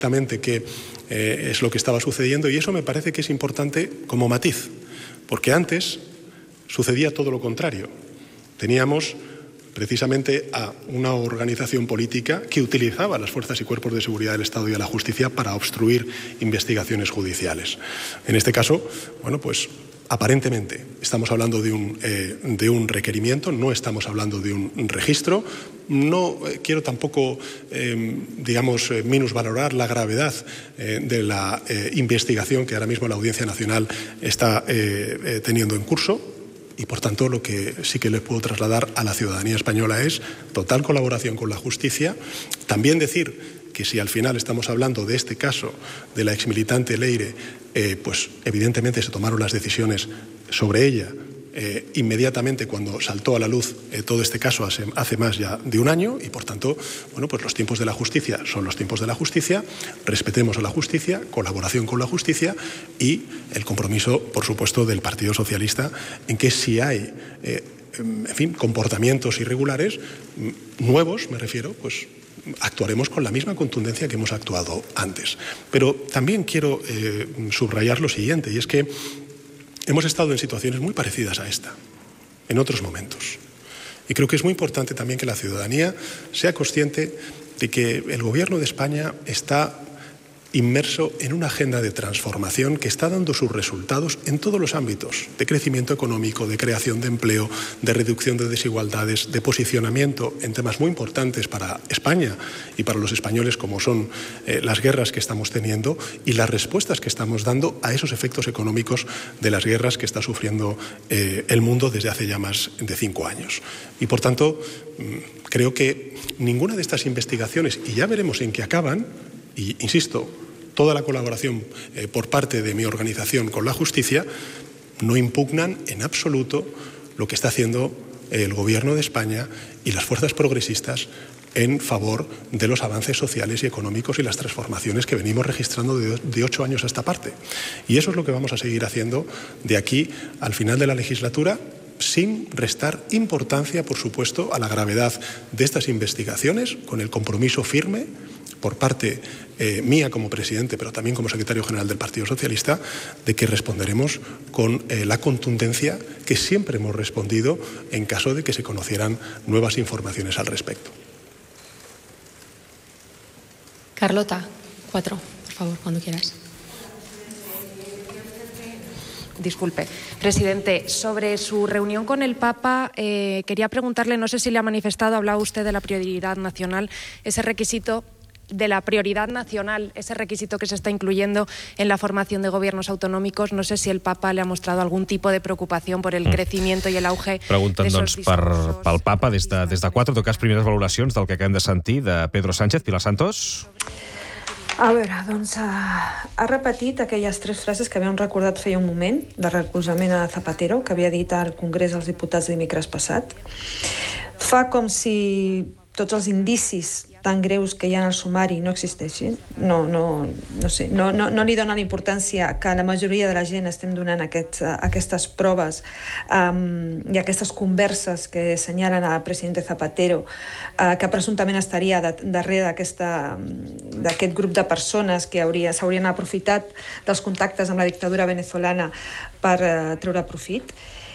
exactamente qué es lo que estaba sucediendo, y eso me parece que es importante como matiz, porque antes sucedía todo lo contrario. Teníamos precisamente a una organización política que utilizaba a las fuerzas y cuerpos de seguridad del Estado y a la justicia para obstruir investigaciones judiciales. En este caso, bueno, pues aparentemente estamos hablando de un requerimiento, no estamos hablando de un registro. No quiero tampoco, minusvalorar la gravedad de la investigación que ahora mismo la Audiencia Nacional está teniendo en curso. Y, por tanto, lo que sí que le puedo trasladar a la ciudadanía española es total colaboración con la justicia. También decir que si al final estamos hablando de este caso de la exmilitante Leire, pues evidentemente se tomaron las decisiones sobre ella inmediatamente cuando saltó a la luz todo este caso hace más ya de un año, y por tanto, bueno, pues los tiempos de la justicia son los tiempos de la justicia, respetemos a la justicia, colaboración con la justicia y el compromiso, por supuesto, del Partido Socialista en que si hay, comportamientos irregulares, nuevos me refiero, pues actuaremos con la misma contundencia que hemos actuado antes. Pero también quiero subrayar lo siguiente, y es que hemos estado en situaciones muy parecidas a esta, en otros momentos. Y creo que es muy importante también que la ciudadanía sea consciente de que el Gobierno de España está inmerso en una agenda de transformación que está dando sus resultados en todos los ámbitos, de crecimiento económico, de creación de empleo, de reducción de desigualdades, de posicionamiento en temas muy importantes para España y para los españoles, como son las guerras que estamos teniendo y las respuestas que estamos dando a esos efectos económicos de las guerras que está sufriendo el mundo desde hace ya más de 5 años. Y, por tanto, creo que ninguna de estas investigaciones, y ya veremos en qué acaban, y insisto, toda la colaboración por parte de mi organización con la justicia, no impugnan en absoluto lo que está haciendo el Gobierno de España y las fuerzas progresistas en favor de los avances sociales y económicos y las transformaciones que venimos registrando de 8 años a esta parte. Y eso es lo que vamos a seguir haciendo de aquí al final de la legislatura, sin restar importancia, por supuesto, a la gravedad de estas investigaciones, con el compromiso firme por parte mía como presidente, pero también como secretario general del Partido Socialista, de que responderemos con la contundencia que siempre hemos respondido en caso de que se conocieran nuevas informaciones al respecto. Carlota, 4, por favor, cuando quieras. Disculpe. Presidente, sobre su reunión con el Papa, quería preguntarle, no sé si le ha manifestado, hablaba usted de la prioridad nacional, ese requisito de la prioridad nacional, ese requisito que se está incluyendo en la formación de gobiernos autonòmics, no sé si el Papa le ha mostrado algun tipus de preocupació per el crecimiento y el auge. Pregunten, doncs, pel Papa des de 4, en tot cas, primeres valoracions del que acabem de sentir de Pedro Sánchez. Pilar Santos. A veure, doncs ha repetit aquelles 3 frases que havíem recordat feia un moment, de recolzament a Zapatero, que havia dit al Congrés dels Diputats dimecres passat. Fa com si tots els indicis tan greus que hi ha en el sumari no existeixin. No li dona la importància que la majoria de la gent estem donant aquestes proves i aquestes converses que assenyalen al president Zapatero, que presumptament estaria darrere d'aquest grup de persones que s'haurien aprofitat dels contactes amb la dictadura venezolana per treure profit.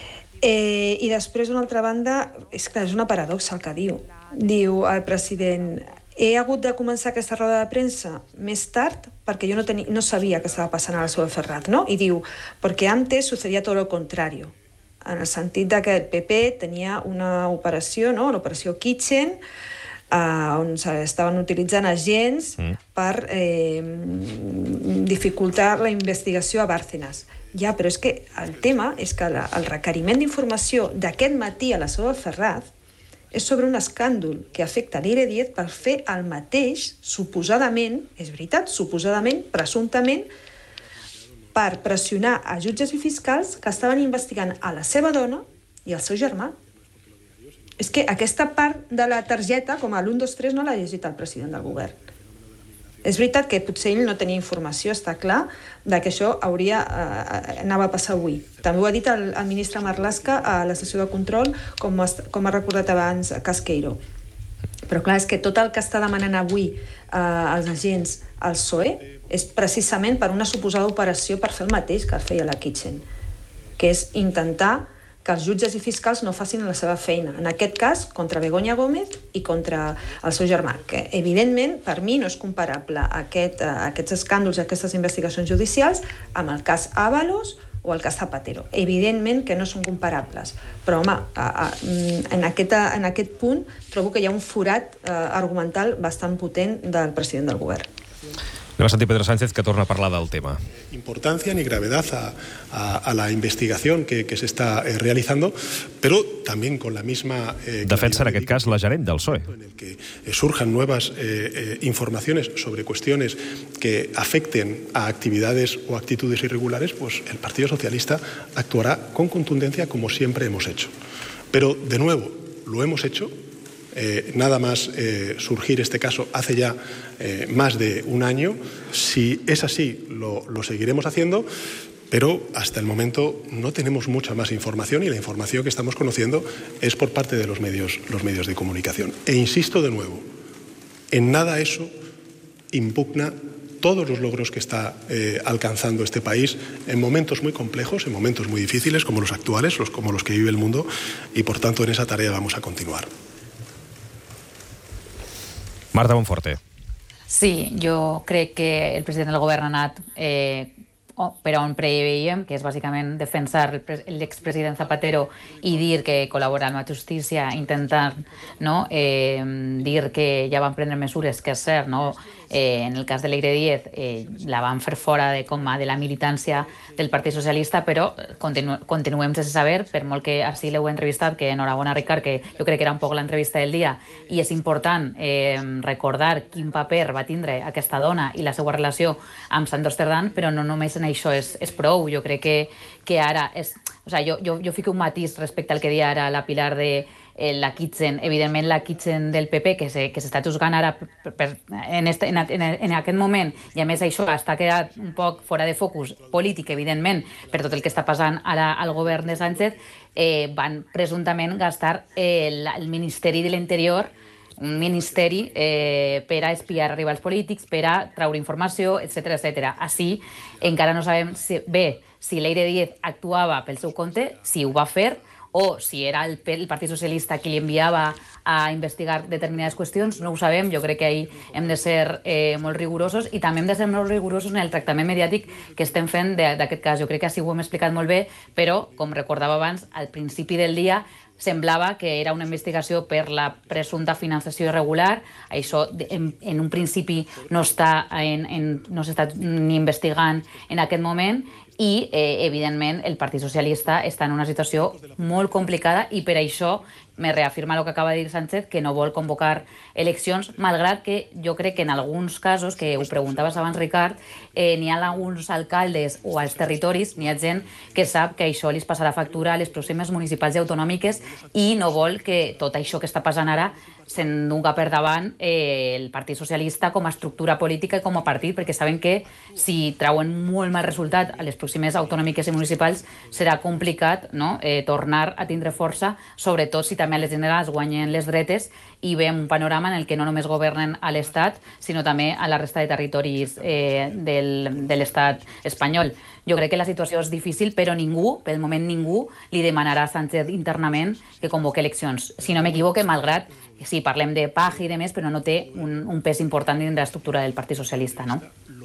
I després, d'una altra banda, és que és una paradoxa el que diu. Diu el president: he hagut de començar aquesta roda de premsa més tard perquè jo no sabia què estava passant a la Seu de Ferraz, no? I diu, perquè antes sucedía todo lo contrario, en el sentit que el PP tenia una operació, no? L'operació Kitchen, on estaven utilitzant agents per dificultar la investigació a Bárcenas. Ja, però és que el tema és que el requeriment d'informació d'aquest matí a la Seu de Ferraz és sobre un escàndol que afecta l'Ire 10 per fer el mateix, suposadament, és veritat, suposadament, presumptament, per pressionar a jutges i fiscals que estaven investigant a la seva dona i al seu germà. És que aquesta part de la targeta, com a l'1, 2, 3, no l'ha llegit el president del govern. És veritat que potser ell no tenia informació, està clar, que això anava a passar avui. També ho ha dit el ministre Marlaska a la sessió de control, com ha recordat abans Casqueiro. Però clar, és que tot el que està demanant avui els agents al PSOE és precisament per una suposada operació per fer el mateix que feia la Kitchen, que és intentar que els jutges i fiscals no facin la seva feina. En aquest cas, contra Begoña Gómez i contra el seu germà, que evidentment per mi no és comparable aquests escàndols i aquestes investigacions judicials amb el cas Ábalos o el cas Zapatero. Evidentment que no són comparables, però home, en aquest punt trobo que hi ha un forat argumental bastant potent del president del govern. Anem a sentir Pedro Sánchez, que torna a parlar del tema. Importancia ni gravedad a la investigación que se está realizando, pero también con la misma... Defensa, en aquest cas, la gerent del PSOE. En el que surjan nuevas informaciones sobre cuestiones que afecten a actividades o actitudes irregulares, pues el Partido Socialista actuará con contundencia como siempre hemos hecho. Pero, de nuevo, lo hemos hecho. Nada más surgir este caso hace ya más de un año. Si es así, lo seguiremos haciendo, pero hasta el momento no tenemos mucha más información y la información que estamos conociendo es por parte de los medios de comunicación. E insisto de nuevo, en nada eso impugna todos los logros que está alcanzando este país en momentos muy complejos, en momentos muy difíciles como los actuales, como los que vive el mundo, y por tanto en esa tarea vamos a continuar. Marta Monforte. Sí, jo crec que el president del govern ha anat per on preveiem, que és bàsicament defensar l'expresident Zapatero i dir que col·labora amb la justícia, intentar dir que ja van prendre mesures, que és cert, en el cas de Leire Díez la van fer fora de la militància del Partit Socialista, però continuem sense saber, per molt que així l'heu entrevistat, que enhorabona Ricard, que jo crec que era un poc l'entrevista del dia, i és important recordar quin paper va tindre aquesta dona i la seva relació amb Santos Cerdán, però no només en això és prou. Jo crec que ara jo fico un matís respecte al que deia ara la Pilar de la Kitchen. Evidentment la Kitchen del PP que s'està juzgant ara en aquest moment, i a més això està quedat un poc fora de focus polític, evidentment, per tot el que està passant ara al govern de Sánchez, van presumptament gastar el Ministeri de l'Interior, un ministeri per a espiar rivals polítics, per a traure informació, etc. Així encara no sabem bé si Leire Díez actuava pel seu compte, si ho va fer, o si era el Partit Socialista qui li enviava a investigar determinades qüestions, no ho sabem. Jo crec que ahir hem de ser molt rigorosos, i també hem de ser molt rigorosos en el tractament mediàtic que estem fent d'aquest cas. Jo crec que així ho hem explicat molt bé, però, com recordava abans, al principi del dia semblava que era una investigació per la presumpta finançació irregular. Això en un principi no s'està ni investigant en aquest moment, i evidentment el Partit Socialista està en una situació molt complicada, i per això me reafirma el que acaba de dir Sánchez, que no vol convocar eleccions, malgrat que jo crec que en alguns casos, que ho preguntaves abans, Ricard, n'hi ha alguns alcaldes o als territoris, n'hi ha gent que sap que això li passarà factura a les pròximes municipals i autonòmiques, i no vol que tot això que està passant ara s'endunga per davant el Partit Socialista com a estructura política i com a partit, perquè saben que si trauen molt mal resultat a les pròximes autonòmiques i municipals serà complicat tornar a tindre força, sobretot si també a les generals guanyen les dretes i veiem un panorama en el que no només governen a l'Estat, sinó també a la resta de territoris de l'Estat espanyol. Jo crec que la situació és difícil, però ningú, pel moment ningú, li demanarà a Sánchez internament que convoqui eleccions. Si no m'equivoque, malgrat que sí, parlem de PAJ i de més, però no té un pes important dins de l'estructura del Partit Socialista, no?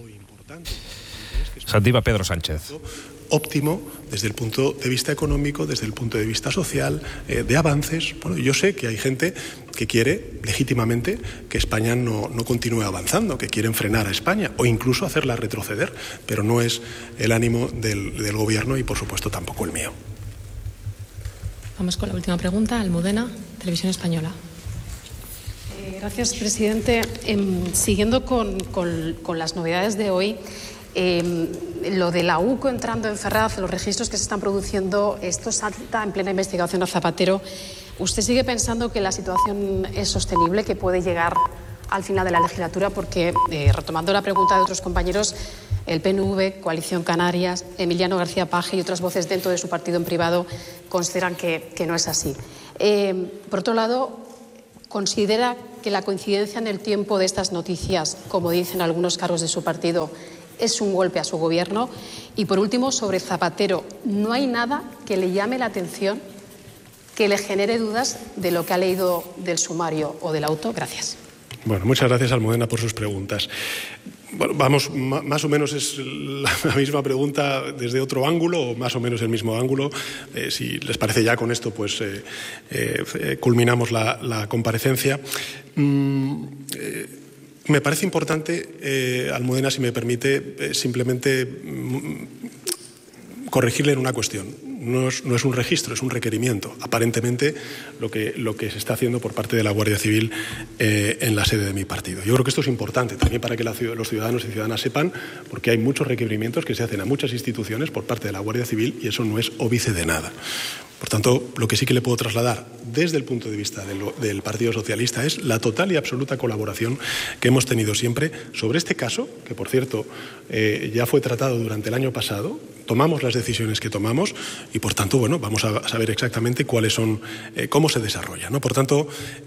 Sentim a Pedro Sánchez. Óptimo desde el punto de vista económico, desde el punto de vista social, de avances. Bueno, yo sé que hay gente que quiere legítimamente que España no continúe avanzando, que quieren frenar a España o incluso hacerla retroceder, pero no es el ánimo del gobierno y por supuesto tampoco el mío. Vamos con la última pregunta. Almudena, Televisión Española. Gracias, presidente. Siguiendo con las novedades de hoy, lo de la UCO entrando en Ferraz, los registros que se están produciendo, esto salta en plena investigación a Zapatero. ¿Usted sigue pensando que la situación es sostenible, que puede llegar al final de la legislatura? Porque, retomando la pregunta de otros compañeros, el PNV, Coalición Canarias, Emiliano García Paje y otras voces dentro de su partido en privado consideran que no es así. Por otro lado, ¿considera que la coincidencia en el tiempo de estas noticias, como dicen algunos cargos de su partido, es un golpe a su gobierno? Y por último, sobre Zapatero, ¿no hay nada que le llame la atención, que le genere dudas de lo que ha leído del sumario o del auto? Gracias. Bueno, muchas gracias, Almudena, por sus preguntas. Bueno, vamos, más o menos es la misma pregunta desde otro ángulo, o más o menos el mismo ángulo. Si les parece, ya con esto pues culminamos la comparecencia. Me parece importante, Almudena, si me permite, simplemente corregirle en una cuestión. No es un registro, es un requerimiento. Aparentemente, lo que se está haciendo por parte de la Guardia Civil en la sede de mi partido. Yo creo que esto es importante también para que los ciudadanos y ciudadanas sepan, porque hay muchos requerimientos que se hacen a muchas instituciones por parte de la Guardia Civil y eso no es óbice de nada. Por tanto, lo que sí que le puedo trasladar desde el punto de vista del Partido Socialista es la total y absoluta colaboración que hemos tenido siempre sobre este caso, que por cierto ya fue tratado durante el año pasado. Tomamos las decisiones que tomamos y, por tanto, bueno, vamos a saber exactamente cuáles son, cómo se desarrolla, ¿no? Por tanto,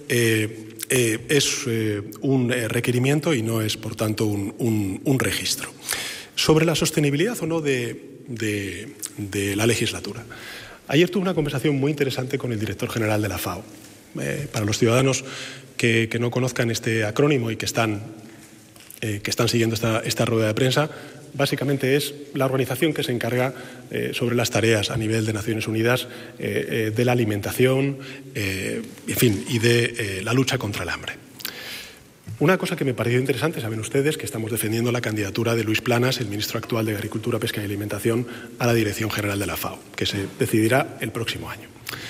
es un requerimiento y no es, por tanto, un registro. Sobre la sostenibilidad o no de la legislatura. Ayer tuve una conversación muy interesante con el director general de la FAO. Para los ciudadanos que no conozcan este acrónimo y que están siguiendo esta rueda de prensa, básicamente es la organización que se encarga sobre las tareas a nivel de Naciones Unidas de la alimentación, en fin, y de la lucha contra el hambre. Una cosa que me pareció interesante, saben ustedes que estamos defendiendo la candidatura de Luis Planas, el ministro actual de Agricultura, Pesca y Alimentación, a la Dirección General de la FAO, que se decidirá el próximo año.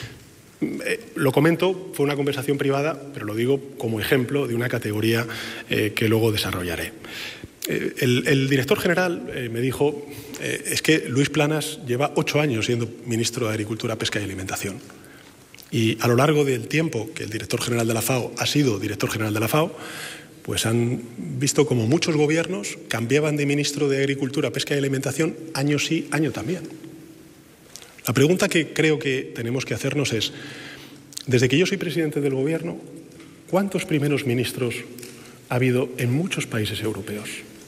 Lo comento, fue una conversación privada, pero lo digo como ejemplo de una categoría que luego desarrollaré. El director general me dijo, es que Luis Planas lleva 8 años siendo ministro de Agricultura, Pesca y Alimentación. Y a lo largo del tiempo que el director general de la FAO ha sido director general de la FAO, pues han visto como muchos gobiernos cambiaban de ministro de Agricultura, Pesca y Alimentación año sí, año también. La pregunta que creo que tenemos que hacernos es, desde que yo soy presidente del Gobierno, ¿cuántos primeros ministros ha habido en muchos países europeos?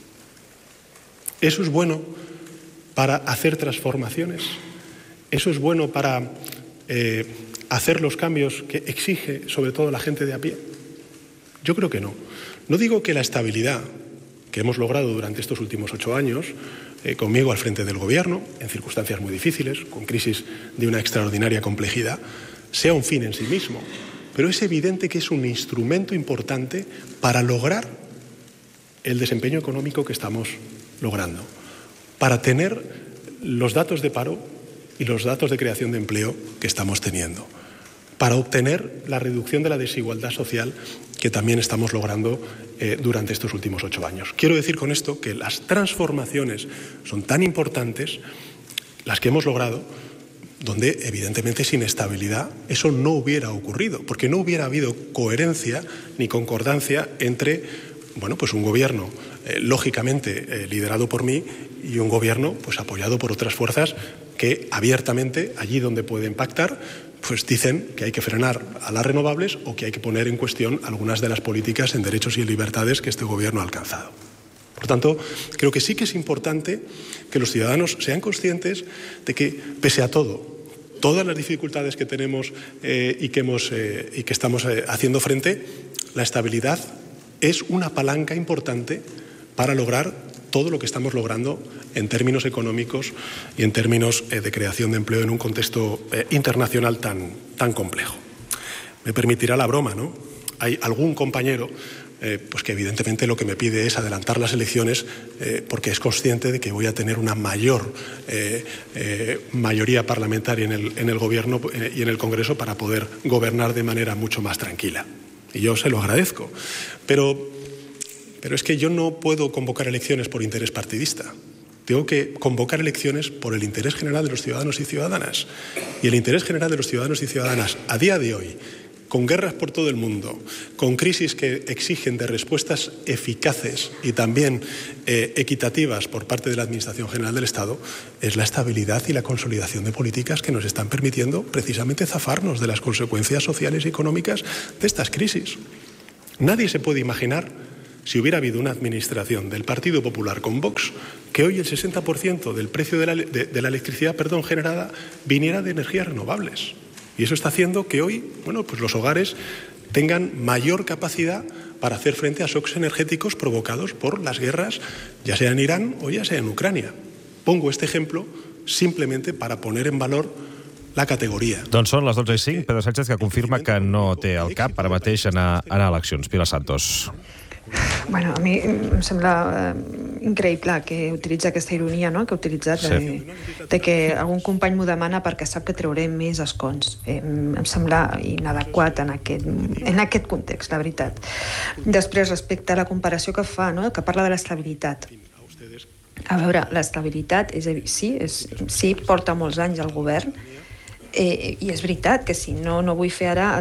¿Eso es bueno para hacer transformaciones? ¿Eso es bueno para hacer los cambios que exige sobre todo la gente de a pie? Yo creo que no. No digo que la estabilidad que hemos logrado durante estos últimos 8 años, conmigo al frente del Gobierno, en circunstancias muy difíciles, con crisis de una extraordinaria complejidad, sea un fin en sí mismo. Pero es evidente que es un instrumento importante para lograr el desempeño económico que estamos logrando, para tener los datos de paro y los datos de creación de empleo que estamos teniendo, para obtener la reducción de la desigualdad social que también estamos logrando durante estos últimos 8 años. Quiero decir con esto que las transformaciones son tan importantes, las que hemos logrado, donde evidentemente sin estabilidad eso no hubiera ocurrido, porque no hubiera habido coherencia ni concordancia entre, bueno, pues un gobierno lógicamente liderado por mí y un gobierno pues apoyado por otras fuerzas que abiertamente, allí donde pueden pactar, pues dicen que hay que frenar a las renovables o que hay que poner en cuestión algunas de las políticas en derechos y en libertades que este gobierno ha alcanzado. Por tanto, creo que sí que es importante que los ciudadanos sean conscientes de que, pese a todo, todas las dificultades que tenemos y que estamos haciendo frente, la estabilidad es una palanca importante para lograr todo lo que estamos logrando en términos económicos y en términos de creación de empleo en un contexto internacional tan complejo. Me permitirá la broma, ¿no? Hay algún compañero pues que evidentemente lo que me pide es adelantar las elecciones porque es consciente de que voy a tener una mayor mayoría parlamentaria en el Gobierno y en el Congreso para poder gobernar de manera mucho más tranquila. Y yo se lo agradezco. Pero es que yo no puedo convocar elecciones por interés partidista. Tengo que convocar elecciones por el interés general de los ciudadanos y ciudadanas. Y el interés general de los ciudadanos y ciudadanas a día de hoy, con guerras por todo el mundo, con crisis que exigen de respuestas eficaces y también equitativas por parte de la Administración General del Estado, es la estabilidad y la consolidación de políticas que nos están permitiendo precisamente zafarnos de las consecuencias sociales y económicas de estas crisis. Nadie se puede imaginar, si hubiera habido una administración del Partido Popular con Vox, que hoy el 60% del precio de la electricidad generada viniera de energías renovables. Y eso está haciendo que hoy pues los hogares tengan mayor capacidad para hacer frente a shocks energéticos provocados por las guerras, ya sea en Irán o ya sea en Ucrania. Pongo este ejemplo simplemente para poner en valor la categoria. Doncs són les 12:05. Pedro Sánchez que confirma que no té al cap ara mateix anar a eleccions. Pilar Santos. Bueno, a mi em sembla increïble que utilitza aquesta ironia, no?, que ha utilitzat, de que algun company m'ho demana perquè sap que trauré més escons. Em sembla inadequat en aquest context, la veritat. Després, respecte a la comparació que fa, no?, que parla de l'estabilitat. A veure, l'estabilitat, sí, porta molts anys al govern, i és veritat que si no vull fer ara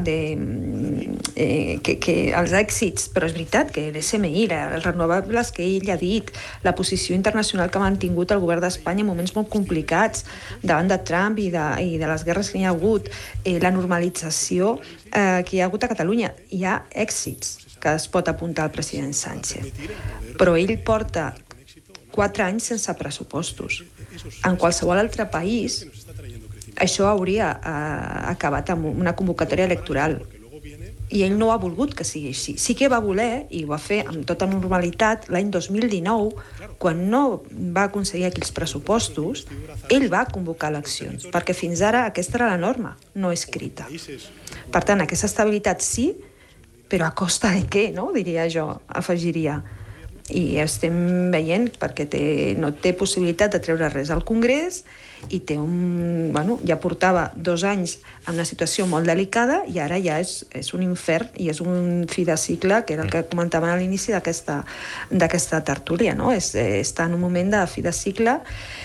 que els èxits, però és veritat que l'SMI, els renovables que ell ha dit, la posició internacional que ha mantingut el govern d'Espanya en moments molt complicats davant de Trump i de les guerres que hi ha hagut, la normalització que hi ha hagut a Catalunya. Hi ha èxits que es pot apuntar al president Sánchez, però ell porta 4 anys sense pressupostos. En qualsevol altre país això hauria acabat amb una convocatòria electoral. I ell no ha volgut que sigui així. Sí que va voler, i ho va fer amb tota normalitat, l'any 2019, quan no va aconseguir aquells pressupostos, ell va convocar eleccions, perquè fins ara aquesta era la norma, no escrita. Per tant, aquesta estabilitat sí, però a costa de què, no? Diria jo, afegiria. I estem veient perquè no té possibilitat de treure res al Congrés i té ja portava 2 anys en una situació molt delicada i ara ja és un infern i és un fi de cicle, que era el que comentaven a l'inici d'aquesta tertúlia, no? Està en un moment de fi de cicle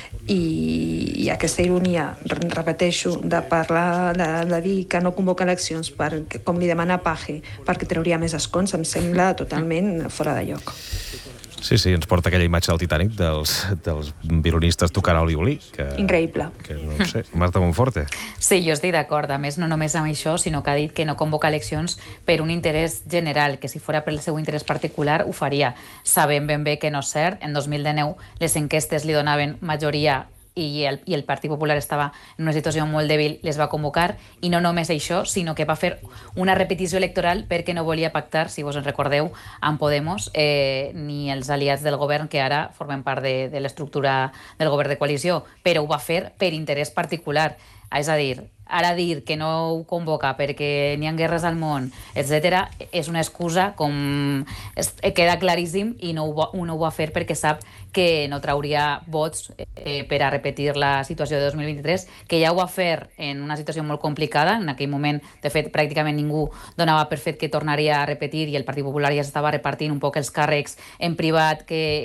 i aquesta ironia, repeteixo, de parlar, de dir que no convoca eleccions com li demana Page perquè trauria més escons, em sembla totalment fora de lloc. Sí, ens porta aquella imatge del Titanic dels violinistes tocant el violí. Increïble. Que no sé, Marta Monforte. Sí, jo estic d'acord. A més, no només amb això, sinó que ha dit que no convoca eleccions per un interès general, que si fora per el seu interès particular ho faria. Sabem ben bé que no és cert. En 2019 les enquestes li donaven majoria i el Partit Popular estava en una situació molt dèbil, les va convocar, i no només això, sinó que va fer una repetició electoral perquè no volia pactar, si vos en recordeu, amb Podemos ni els aliats del govern que ara formen part de l'estructura del govern de coalició, però ho va fer per interès particular. És a dir, ara dir que no ho convoca perquè n'hi ha guerres al món, etc., és una excusa, com queda claríssim, i no ho va fer perquè sap que no trauria vots per a repetir la situació de 2023, que ja ho va fer en una situació molt complicada. En aquell moment, de fet, pràcticament ningú donava per fet que tornaria a repetir i el Partit Popular ja s'estava repartint un poc els càrrecs en privat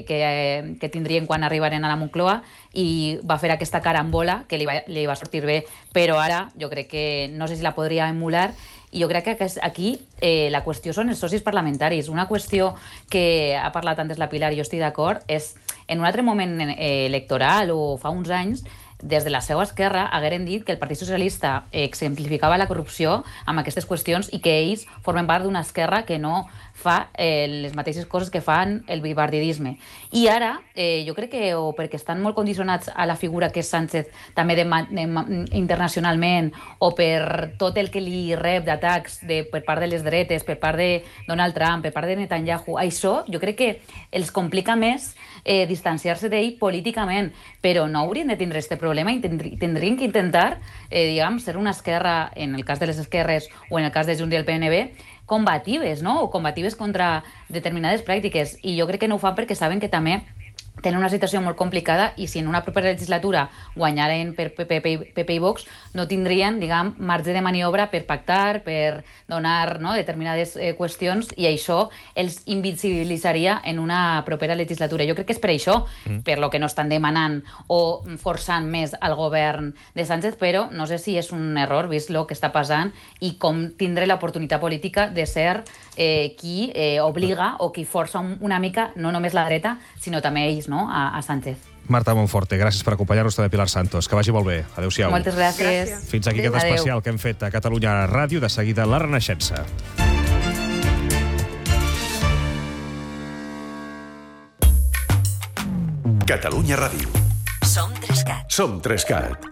que tindrien quan arribaren a la Moncloa, i va fer aquesta carambola que li va sortir bé, però ara jo crec que no sé si la podria emular. I jo crec que aquí la qüestió són els socis parlamentaris. Una qüestió que ha parlat antes la Pilar i jo estic d'acord és, en un altre moment electoral o fa uns anys, des de la seva esquerra hagueren dit que el Partit Socialista exemplificava la corrupció amb aquestes qüestions i que ells formen part d'una esquerra que no fa les mateixes coses que fan el bipardidisme. I ara, jo crec que o perquè estan molt condicionats a la figura que és Sánchez també internacionalment, o per tot el que li rep d'atacs per part de les dretes, per part de Donald Trump, per part de Netanyahu, això jo crec que els complica més distanciar-se d'ell políticament, però no haurien de tindre aquest problema i tindrien que intentar, ser una esquerra, en el cas de les esquerres o en el cas de Junts i el PNB, combatives, no? O combatives contra determinades pràctiques. I jo crec que no ho fan perquè saben que també tenen una situació molt complicada i si en una propera legislatura guanyaren per PP i Vox no tindrien, marge de maniobra per pactar, per donar determinades qüestions, i això els invisibilitzaria en una propera legislatura. Jo crec que és per això, per lo que no estan demanant o forçant més al govern de Sánchez, però no sé si és un error vist el que està passant i com tindré l'oportunitat política de ser qui obliga o qui força una mica, no només la dreta, sinó també ells, a Sánchez. Marta Monforte, gràcies per acompanyar-nos, també Pilar Santos. Que vagi molt bé. Adéu-siau. Moltes gràcies. Fins aquí aquest especial que hem fet a Catalunya Ràdio. De seguida, La Renaixença. Catalunya Ràdio. Som 3CAT. Som 3CAT.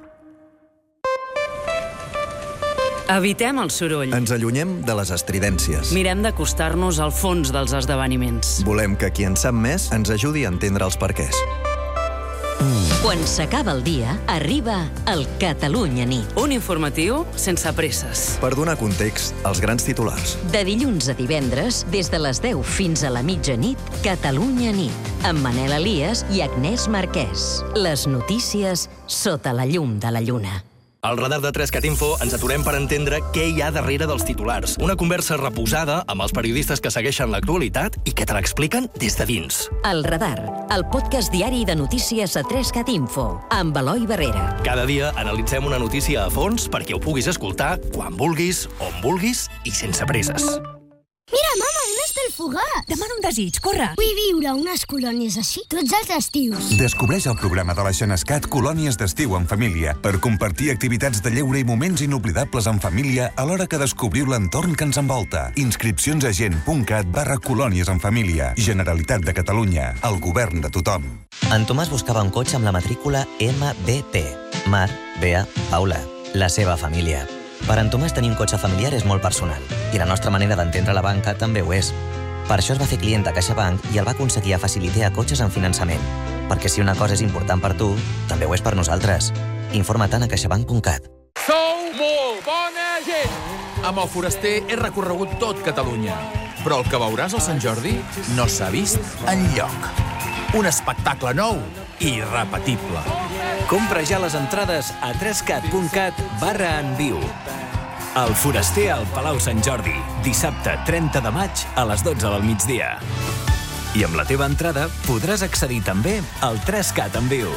Evitem el soroll. Ens allunyem de les estridències. Mirem d'acostar-nos al fons dels esdeveniments. Volem que qui en sap més ens ajudi a entendre els perquès. Quan s'acaba el dia, arriba el Catalunya Nit. Un informatiu sense presses. Per donar context als grans titulars. De dilluns a divendres, des de les 10 fins a la mitjanit, Catalunya Nit, amb Manel Elias i Agnès Marquès. Les notícies sota la llum de la lluna. Al radar de 3CAT Info ens aturem per entendre què hi ha darrere dels titulars. Una conversa reposada amb els periodistes que segueixen l'actualitat i que te l'expliquen des de dins. El Radar, el podcast diari de notícies a 3CAT Info, amb Eloi Barrera. Cada dia analitzem una notícia a fons perquè ho puguis escoltar quan vulguis, on vulguis i sense presses. Mira, mama, un estelfogat! Demana un desig, corre! Vull viure unes colònies així tots els estius. Descobreix el programa de la Xenescat Colònies d'estiu en família per compartir activitats de lleure i moments inoblidables en família alhora que descobriu l'entorn que ens envolta. Inscripcions a gent.cat/colònies en família. Generalitat de Catalunya. El govern de tothom. En Tomàs buscava un cotxe amb la matrícula MBP. Mar, Bea, Paula. La seva família. Per en Tomàs tenir un cotxe familiar és molt personal i la nostra manera d'entendre la banca també ho és. Per això es va fer client de CaixaBank i el va aconseguir a facilitar cotxes en finançament. Perquè si una cosa és important per tu, també ho és per nosaltres. Informa't a caixabank.cat. Sou molt bona gent! Amb el Foraster he recorregut tot Catalunya. Però el que veuràs al Sant Jordi no s'ha vist enlloc. Un espectacle nou i irrepetible. Compra ja les entrades a 3cat.cat/enviu. El Foraster al Palau Sant Jordi, dissabte 30 de maig a les 12 del migdia. I amb la teva entrada podràs accedir també al 3CAT en viu.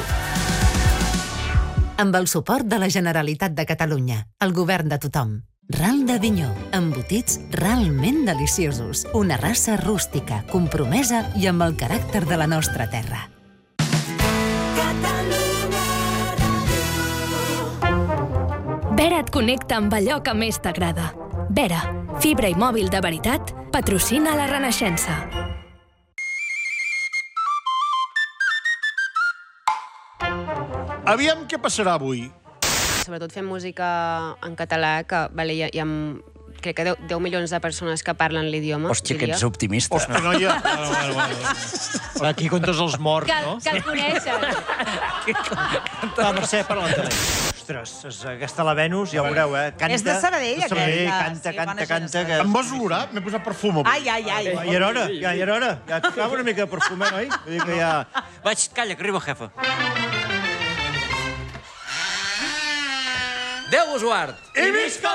Amb el suport de la Generalitat de Catalunya, el govern de tothom. Ral de Vinyó, embotits realment deliciosos. Una raça rústica, compromesa i amb el caràcter de la nostra terra. Vera et connecta amb allò que més t'agrada. Vera, fibra i mòbil de veritat, patrocina la Renaixença. Aviam què passarà avui. Sobretot fem música en català, que hi ha crec que 10 milions de persones que parlen l'idioma. Hòstia, que ets optimista. Hòstia, noia. Aquí comptes els morts, no? Que el coneixes. Va, Mercè, parla en telèfon. Ostres, aquesta la Venus, ja ho veureu, Canta. És de Sabadell, aquesta. Canta. Em vols olorar? M'he posat perfum avui. Ai. Ja era hora. Ja tocava una mica de perfumer, oi? Vull dir que ja... Calla, que arriba, jefa. Déu vos guard! I visca